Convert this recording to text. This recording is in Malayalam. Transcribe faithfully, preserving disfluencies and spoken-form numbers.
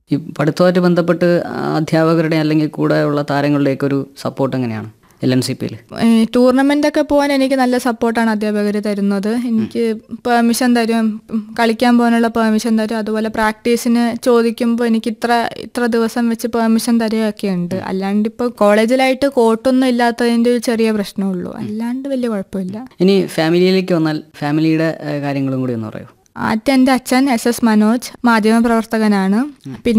ഈ പഠിത്തവുമായിട്ട് ബന്ധപ്പെട്ട് അധ്യാപകരുടെ അല്ലെങ്കിൽ കൂടെയുള്ള താരങ്ങളുടെയൊക്കെ ഒരു സപ്പോർട്ട് എങ്ങനെയാണ് എൽ എൻ സി പിയിൽ? ടൂർണമെൻ്റ് ഒക്കെ പോകാൻ എനിക്ക് നല്ല സപ്പോർട്ടാണ് അധ്യാപകർ തരുന്നത്. എനിക്ക് പെർമിഷൻ തരും, കളിക്കാൻ പോകാനുള്ള പെർമിഷൻ തരും. അതുപോലെ പ്രാക്ടീസിന് ചോദിക്കുമ്പോൾ എനിക്ക് ഇത്ര ഇത്ര ദിവസം വെച്ച് പെർമിഷൻ തരികയൊക്കെ ഉണ്ട്. അല്ലാണ്ട് ഇപ്പോൾ കോളേജിലായിട്ട് കോട്ടൊന്നും ഇല്ലാത്തതിൻ്റെ ഒരു ചെറിയ പ്രശ്നമുള്ളൂ, അല്ലാണ്ട് വലിയ കുഴപ്പമില്ല. ഇനി ഫാമിലിയിലേക്ക് വന്നാൽ ഫാമിലിയുടെ കാര്യങ്ങളും കൂടി ഒന്ന് പറയൂ. ആദ്യം എൻ്റെ അച്ഛൻ എസ് എസ് മനോജ് മാധ്യമപ്രവർത്തകനാണ്. പിന്നെ